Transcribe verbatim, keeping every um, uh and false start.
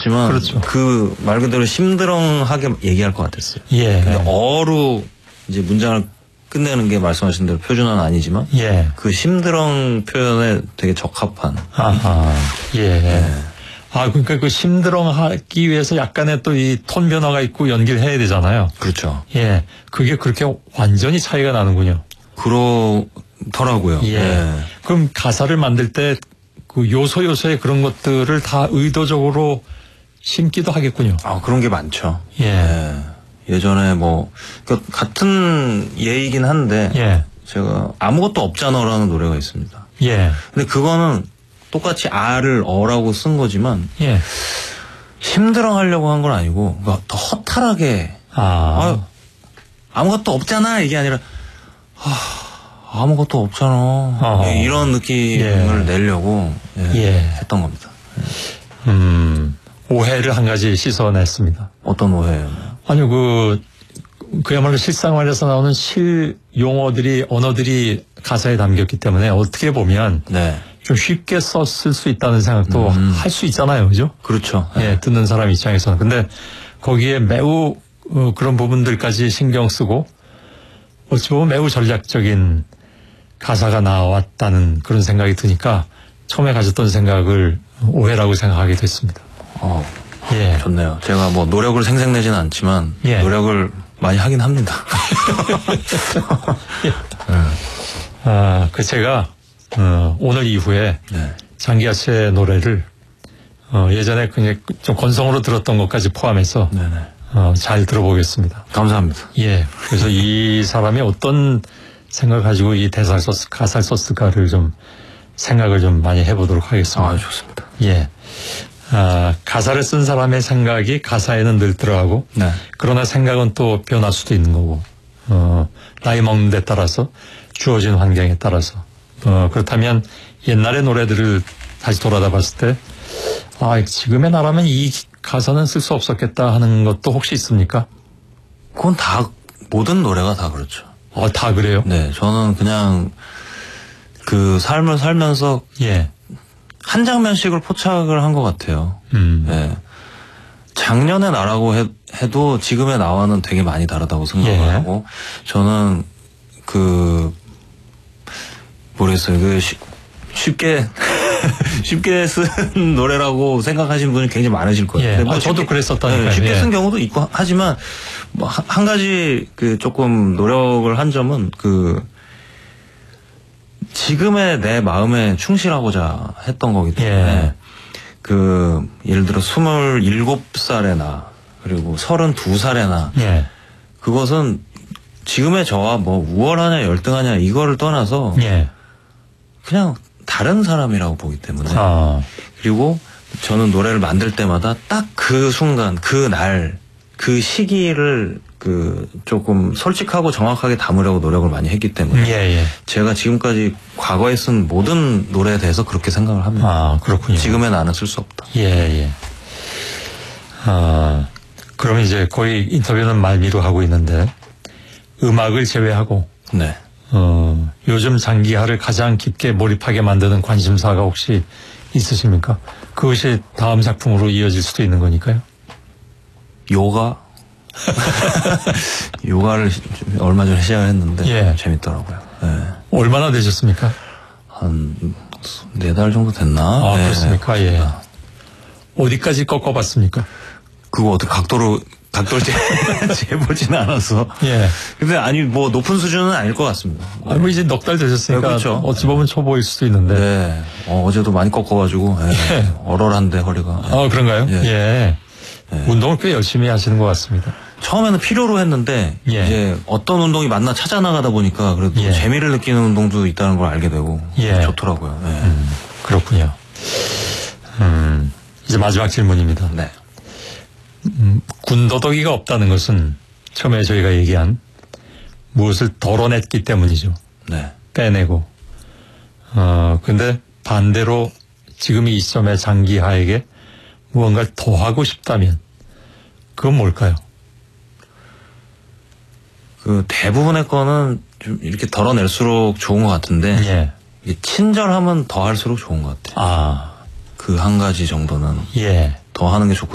같지만 그렇죠. 그 말 그대로 심드렁하게 얘기할 것 같았어요. 예. 근데 어로 이제 문장을 끝내는 게 말씀하신 대로 표준어는 아니지만 예. 그 심드렁 표현에 되게 적합한. 아하. 예. 네. 아, 그러니까 그 심드렁 하기 위해서 약간의 또 이 톤 변화가 있고 연기를 해야 되잖아요. 그렇죠. 예. 그게 그렇게 완전히 차이가 나는군요. 그렇더라고요. 예. 네. 그럼 가사를 만들 때 그 요소 요소의 그런 것들을 다 의도적으로 심기도 하겠군요. 아, 그런 게 많죠. 예. 예. 예전에 뭐, 그 같은 예이긴 한데, 예. 제가 아무것도 없잖아라는 노래가 있습니다. 예. 근데 그거는 똑같이 아를 어라고 쓴 거지만, 예. 힘들어 하려고 한 건 아니고, 그러니까 더 허탈하게, 아. 아유, 아무것도 없잖아, 이게 아니라, 아, 아무것도 없잖아. 어허. 이런 느낌을 예. 내려고 예, 예. 했던 겁니다. 음. 오해를 한 가지 씻어냈습니다. 어떤 오해예요? 아니요, 그, 그야말로 실생활에서 나오는 실 용어들이, 언어들이 가사에 담겼기 때문에 어떻게 보면 네. 좀 쉽게 썼을 수 있다는 생각도 음. 할 수 있잖아요. 그죠? 그렇죠. 예, 듣는 사람 입장에서는. 근데 거기에 매우 어, 그런 부분들까지 신경 쓰고 어찌 보면 매우 전략적인 가사가 나왔다는 그런 생각이 드니까 처음에 가졌던 생각을 오해라고 생각하게 됐습니다. 어, 예. 좋네요. 제가 뭐 노력을 생색내지는 않지만 예. 노력을 많이 하긴 합니다. 아, 그 제가 어, 오늘 이후에 네. 장기하 씨의 노래를 어, 예전에 그냥 좀 건성으로 들었던 것까지 포함해서 네네. 어, 잘 들어보겠습니다. 감사합니다. 예. 그래서 이 사람이 어떤 생각을 가지고 이 대사를 썼, 가사를 썼을까를 좀 생각을 좀 많이 해보도록 하겠습니다. 아, 좋습니다. 예. 아, 가사를 쓴 사람의 생각이 가사에는 늘 들어가고, 네. 그러나 생각은 또 변할 수도 있는 거고, 어, 나이 먹는 데 따라서, 주어진 환경에 따라서, 어, 그렇다면 옛날의 노래들을 다시 돌아다 봤을 때, 아, 지금의 나라면 이 가사는 쓸 수 없었겠다 하는 것도 혹시 있습니까? 그건 다 모든 노래가 다 그렇죠. 어, 다 그래요? 네, 저는 그냥 그 삶을 살면서 예. 한 장면씩을 포착을 한 것 같아요. 음. 네. 작년의 나라고 해, 해도 지금의 나와는 되게 많이 다르다고 생각을 예. 하고, 저는 그 모르겠어요. 그 쉽, 쉽게 쉽게 쓴 노래라고 생각하시는 분이 굉장히 많으실 거예요. 예. 근데 뭐 아, 저도 쉽게, 그랬었다니까요. 네, 쉽게 예. 쓴 경우도 있고 하지만 뭐 한 가지 그 조금 노력을 한 점은 그 지금의 내 마음에 충실하고자 했던 거기 때문에 예. 그 예를 들어 스물일곱 살의 나 그리고 서른두 살의 나 예. 그것은 지금의 저와 뭐 우월하냐 열등하냐 이거를 떠나서 예. 그냥 다른 사람이라고 보기 때문에 아. 그리고 저는 노래를 만들 때마다 딱 그 순간 그 날 그 시기를 그 조금 솔직하고 정확하게 담으려고 노력을 많이 했기 때문에 예, 예. 제가 지금까지 과거에 쓴 모든 노래에 대해서 그렇게 생각을 합니다. 아, 그렇군요. 지금의 나는 쓸 수 없다. 예, 예. 아, 그럼 이제 거의 인터뷰는 말미로 하고 있는데, 음악을 제외하고, 네. 어, 요즘 장기하를 가장 깊게 몰입하게 만드는 관심사가 혹시 있으십니까? 그것이 다음 작품으로 이어질 수도 있는 거니까요. 요가 요가를 얼마 전에 시작을 했는데 예. 재밌더라고요. 네. 얼마나 되셨습니까? 한 네 달 정도 됐나? 아, 네. 그렇습니까? 예. 어디까지 꺾어봤습니까? 그거 어떻게 각도로 각도를 재, 재보지는 않아서. 예. 근데 아니 뭐 높은 수준은 아닐 것 같습니다. 아, 뭐 이제 넉 달 되셨으니까 네, 그렇죠. 어찌 보면 초보일 수도 있는데. 네. 어, 어제도 많이 꺾어가지고 예. 예. 얼얼한데 허리가. 아, 그런가요? 예. 예. 예. 운동을 꽤 열심히 하시는 것 같습니다. 처음에는 필요로 했는데 예. 이제 어떤 운동이 맞나 찾아 나가다 보니까 그래도 예. 재미를 느끼는 운동도 있다는 걸 알게 되고 예. 좋더라고요. 예. 음, 그렇군요. 음, 이제 마지막 질문입니다. 네. 음, 군더더기가 없다는 것은 처음에 저희가 얘기한 무엇을 덜어냈기 때문이죠. 네. 빼내고. 어, 근데 반대로 지금 이 시점에 장기하에게 무언가를 더 하고 싶다면 그건 뭘까요? 그 대부분의 거는 좀 이렇게 덜어낼수록 좋은 것 같은데 예. 이게 친절하면 더 할수록 좋은 것 같아요. 아, 그 한 가지 정도는 예. 더 하는 게 좋고